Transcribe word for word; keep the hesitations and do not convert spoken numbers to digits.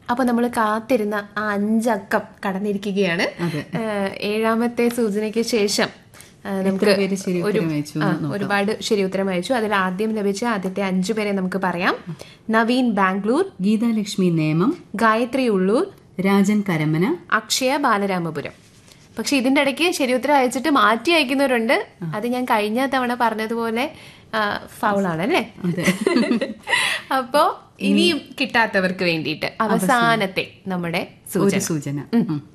അപ്പൊ നമ്മൾ കാത്തിരുന്ന ആ അഞ്ചക്കം കടന്നിരിക്കുകയാണ്. ഏഴാമത്തെ സൂചനയ്ക്ക് ശേഷം നമുക്ക് ഒരു ഒരുപാട് ശരി ഉത്തരം അയച്ചു. അതിൽ ആദ്യം ലഭിച്ച ആദ്യത്തെ അഞ്ചു പേരെ നമുക്ക് പറയാം. നവീൻ ബാംഗ്ലൂർ, ഗീതാലക്ഷ്മി നേമം, ഗായത്രി ഉള്ളൂർ, രാജൻ കരമന, അക്ഷയ ബാലരാമപുരം. പക്ഷെ ഇതിന്റെ ഇടയ്ക്ക് ശരി ഉത്തരം അയച്ചിട്ട് മാറ്റി അയക്കുന്നവരുണ്ട്. അത് ഞാൻ കഴിഞ്ഞ തവണ പറഞ്ഞതുപോലെ ഫൗളാണ് അല്ലേ? അപ്പോ ഇനിയും കിട്ടാത്തവർക്ക് വേണ്ടിയിട്ട് അവസാനത്തെ നമ്മുടെ സൂചന.